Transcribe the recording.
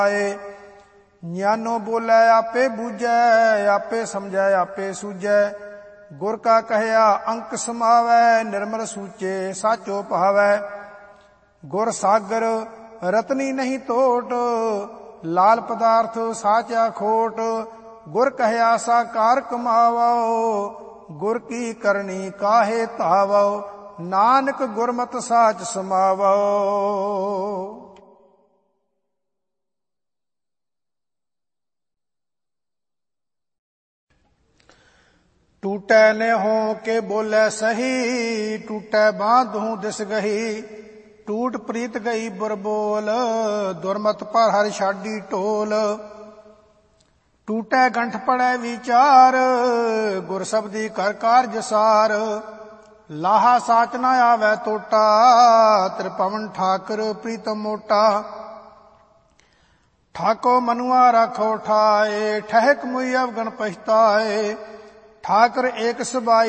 ज्ञानो बोलै आपे बूझै, आपे समझै आपे सूझै। गुर का कहया अंक समावै, निर्मल सूचे साचो भावै। गुर सागर रतनी नहीं तोट, लाल पदार्थ साचा खोट। गुर कहया साकार कमावो, गुर की करनी काहे धावो। नानक गुरमत साच समावो। टूटै नेहो के बोले सही, टूटै बांधूं दिस गही। टूट प्रीत गई बुरबोल, दुरमत पर हर छाडी टोल। टूटै गंठ पड़ै विचार, गुर शब्दी कर कारज सार। लाहा साच न आवै तोटा, त्रिपवन ठाकर प्रीतम मोटा। ठाको मनुआ राखो ठाए, ठहक मुई अवगण पछताए। ठाकर एक सबाई